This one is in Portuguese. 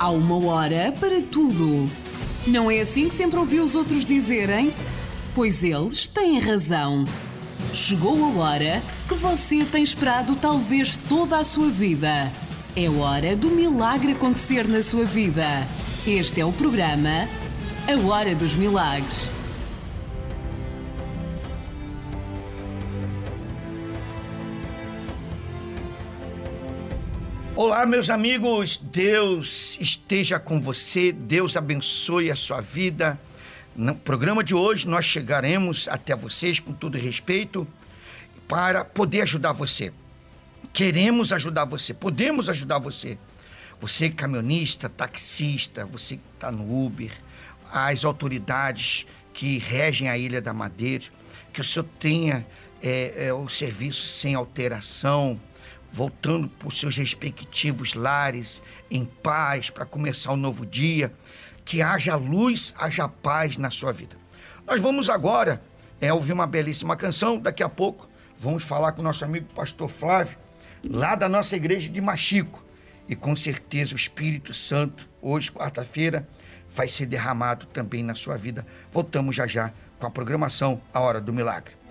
Há uma hora para tudo. Não é assim que sempre ouvi os outros dizerem? Pois eles têm razão. Chegou a hora que você tem esperado talvez toda a sua vida. É hora do milagre acontecer na sua vida. Este é o programa A Hora dos Milagres. Olá, meus amigos, Deus esteja com você, Deus abençoe a sua vida. No programa de hoje nós chegaremos até vocês com todo respeito para poder ajudar você. Queremos ajudar você, podemos ajudar você. Você caminhonista, taxista, você que está no Uber, as autoridades que regem a Ilha da Madeira, que o senhor tenha o serviço sem alteração, voltando para os seus respectivos lares, em paz, para começar um novo dia, que haja luz, haja paz na sua vida. Nós vamos agora ouvir uma belíssima canção, daqui a pouco vamos falar com o nosso amigo pastor Flávio, lá da nossa igreja de Machico, e com certeza o Espírito Santo, hoje, quarta-feira, vai ser derramado também na sua vida. Voltamos já com a programação A Hora do Milagre.